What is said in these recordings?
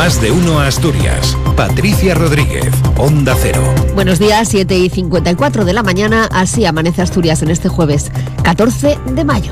Más de uno Asturias. Patricia Rodríguez, Onda Cero. Buenos días, 7:54 de la mañana. Así amanece Asturias en este jueves 14 de mayo.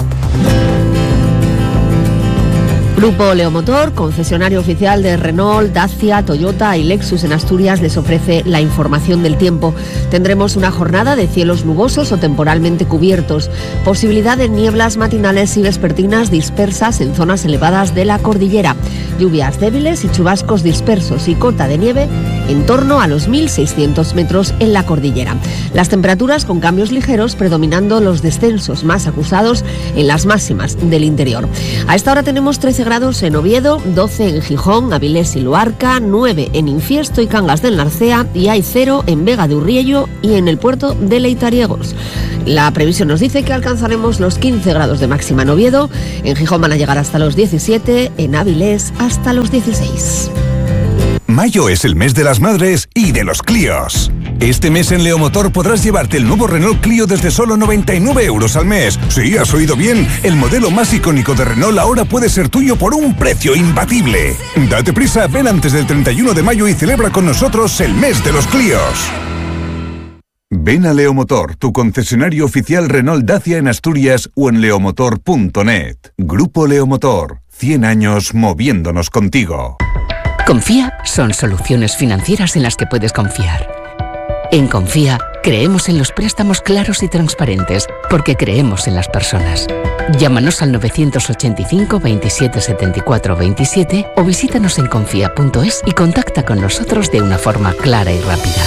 Grupo Leomotor, concesionario oficial de Renault, Dacia, Toyota y Lexus en Asturias, les ofrece la información del tiempo. Tendremos una jornada de cielos nubosos o temporalmente cubiertos, posibilidad de nieblas matinales y vespertinas dispersas en zonas elevadas de la cordillera, lluvias débiles y chubascos dispersos y cota de nieve en torno a los 1.600 metros en la cordillera. Las temperaturas con cambios ligeros, predominando los descensos más acusados en las máximas del interior. A esta hora tenemos 13 grados en Oviedo, 12 en Gijón, Avilés y Luarca, 9 en Infiesto y Cangas del Narcea y hay 0 en Vega de Urriello y en el puerto de Leitariegos. La previsión nos dice que alcanzaremos los 15 grados de máxima en Oviedo, en Gijón van a llegar hasta los 17, en Avilés hasta los 16. Mayo es el mes de las madres y de los Clios. Este mes en Leomotor podrás llevarte el nuevo Renault Clio desde solo 99 euros al mes. Sí, has oído bien. El modelo más icónico de Renault ahora puede ser tuyo por un precio imbatible. Date prisa, ven antes del 31 de mayo y celebra con nosotros el mes de los Clios. Ven a Leomotor, tu concesionario oficial Renault Dacia en Asturias o en leomotor.net. Grupo Leomotor, 100 años moviéndonos contigo. Confía son soluciones financieras en las que puedes confiar. En Confía, creemos en los préstamos claros y transparentes, porque creemos en las personas. Llámanos al 985 27 74 27 o visítanos en confía.es y contacta con nosotros de una forma clara y rápida.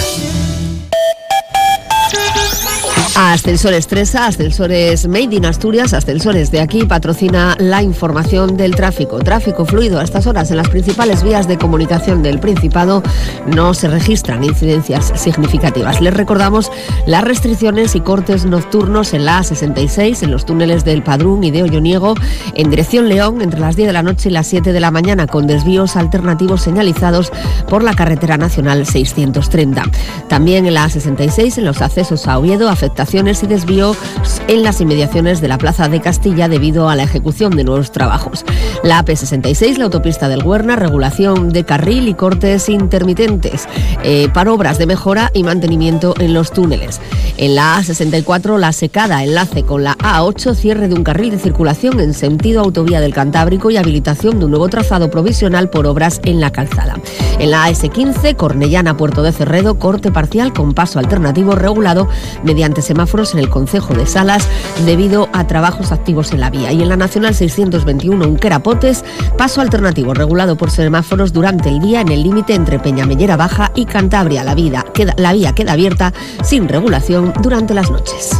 Ascensores Tresa, Ascensores Made in Asturias, Ascensores de aquí patrocina la información del tráfico. Tráfico fluido a estas horas en las principales vías de comunicación del Principado. No se registran incidencias significativas. Les recordamos las restricciones y cortes nocturnos en la A66, en los túneles del Padrún y de Olloniego, en dirección León, entre las 10 de la noche y las 7 de la mañana, con desvíos alternativos señalizados por la carretera nacional 630. También en la A66, en los accesos a Oviedo, afectaciones y desvíos en las inmediaciones de la Plaza de Castilla debido a la ejecución de nuevos trabajos. La AP66, la autopista del Güerna, regulación de carril y cortes intermitentes para obras de mejora y mantenimiento en los túneles. En la A64, la secada, enlace con la A8, cierre de un carril de circulación en sentido autovía del Cantábrico y habilitación de un nuevo trazado provisional por obras en la calzada. En la AS15, Cornellana, Puerto de Cerredo, corte parcial con paso alternativo regulado mediante semáforos en el concejo de Salas debido a trabajos activos en la vía. Y en la Nacional 621 Unquera-Potes, paso alternativo regulado por semáforos durante el día en el límite entre Peñamellera Baja y Cantabria. La vía queda abierta sin regulación durante las noches.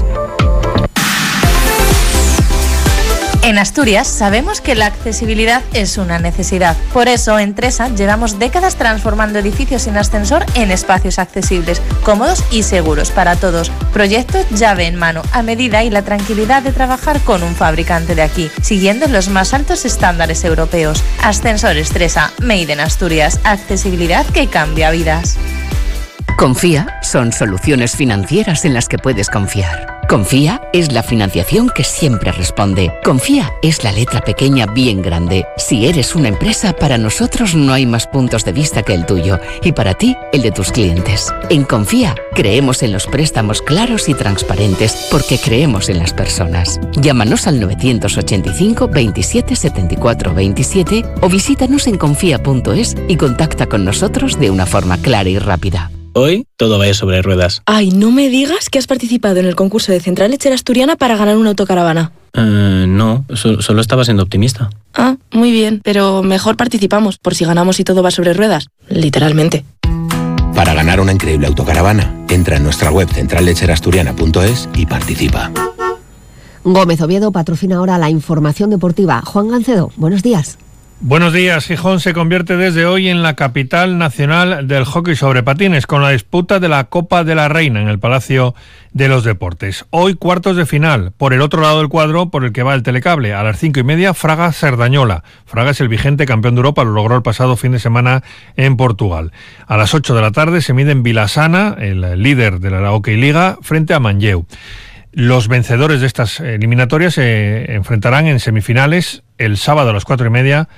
En Asturias sabemos que la accesibilidad es una necesidad. Por eso en Tresa llevamos décadas transformando edificios sin ascensor en espacios accesibles, cómodos y seguros para todos. Proyectos llave en mano, a medida y la tranquilidad de trabajar con un fabricante de aquí, siguiendo los más altos estándares europeos. Ascensores Tresa, Made in Asturias. Accesibilidad que cambia vidas. Confía son soluciones financieras en las que puedes confiar. Confía es la financiación que siempre responde. Confía es la letra pequeña bien grande. Si eres una empresa, para nosotros no hay más puntos de vista que el tuyo y para ti, el de tus clientes. En Confía creemos en los préstamos claros y transparentes porque creemos en las personas. Llámanos al 985 27 74 27 o visítanos en confía.es y contacta con nosotros de una forma clara y rápida. Hoy todo va a ir sobre ruedas. Ay, no me digas que has participado en el concurso de Central Lechera Asturiana para ganar una autocaravana. No, solo estaba siendo optimista. Ah, muy bien, pero mejor participamos, por si ganamos y todo va sobre ruedas. Literalmente. Para ganar una increíble autocaravana, entra en nuestra web centrallecherasturiana.es y participa. Gómez Oviedo patrocina ahora la información deportiva. Juan Gancedo, buenos días. Buenos días. Gijón se convierte desde hoy en la capital nacional del hockey sobre patines, con la disputa de la Copa de la Reina en el Palacio de los Deportes. Hoy cuartos de final, por el otro lado del cuadro por el que va el telecable. A las 5:30, Fraga-Cerdañola. Fraga es el vigente campeón de Europa, lo logró el pasado fin de semana en Portugal. A las 8 de la tarde se miden Vilasana, el líder de la Hockey Liga, frente a Manlleu. Los vencedores de estas eliminatorias se enfrentarán en semifinales el sábado a las 4:30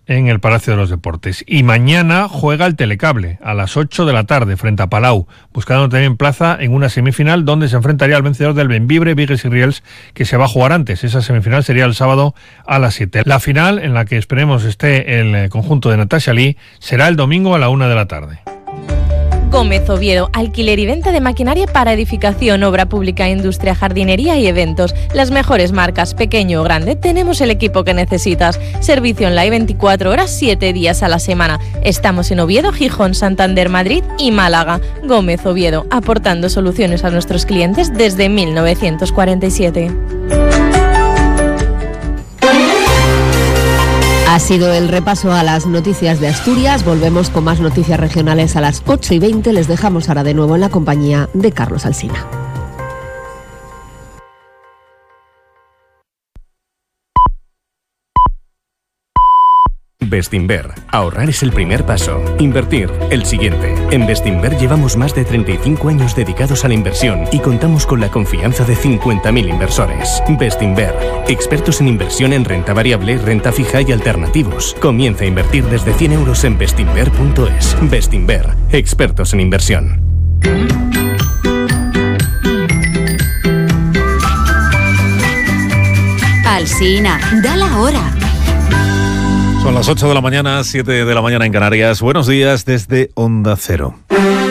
en el Palacio de los Deportes. Y mañana juega el Telecable a las 8 de la tarde frente a Palau, buscando también plaza en una semifinal donde se enfrentaría al vencedor del Bembibre, Vigues y Riels, que se va a jugar antes. Esa semifinal sería el sábado a las 7. La final, en la que esperemos esté el conjunto de Natasha Lee, será el domingo a la 1 de la tarde. Gómez Oviedo, alquiler y venta de maquinaria para edificación, obra pública, industria, jardinería y eventos. Las mejores marcas, pequeño o grande, tenemos el equipo que necesitas. Servicio online 24 horas, 7 días a la semana. Estamos en Oviedo, Gijón, Santander, Madrid y Málaga. Gómez Oviedo, aportando soluciones a nuestros clientes desde 1947. Ha sido el repaso a las noticias de Asturias. Volvemos con más noticias regionales a las 8:20. Les dejamos ahora de nuevo en la compañía de Carlos Alsina. Bestinver. Ahorrar es el primer paso. Invertir, el siguiente. En Bestinver llevamos más de 35 años dedicados a la inversión y contamos con la confianza de 50.000 inversores. Bestinver. Expertos en inversión en renta variable, renta fija y alternativos. Comienza a invertir desde 100 euros en bestinver.es. Bestinver. Expertos en inversión. Alsina, da la hora. Son las 8 de la mañana, 7 de la mañana en Canarias. Buenos días desde Onda Cero.